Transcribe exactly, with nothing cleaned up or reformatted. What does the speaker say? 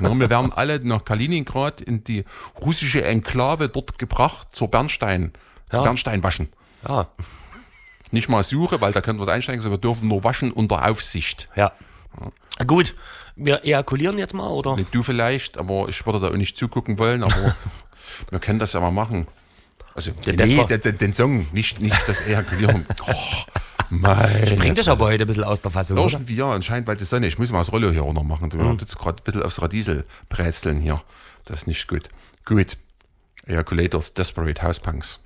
Ne? Wir werden alle nach Kaliningrad in die russische Enklave dort gebracht zur Bernstein, zum Ja. Bernstein waschen. Ja, Nicht mal Suche, weil da können wir einsteigen, sondern wir dürfen nur waschen unter Aufsicht. ja. Gut, wir ejakulieren jetzt mal, oder? Nicht du vielleicht, aber ich würde da auch nicht zugucken wollen, aber wir können das ja mal machen. Also, Den nee, Desper- den, den, den Song, nicht, nicht das Ejakulieren. Oh, mein. Bringt dich aber heute ein bisschen aus der Fassung, oder? Irgendwie ja, anscheinend bald die Sonne. Ich muss mal das Rollo hier runter machen. Du mhm. jetzt gerade ein bisschen aufs Radiesel brätseln hier. Das ist nicht gut. Gut. Ejaculators, Desperate House Punks.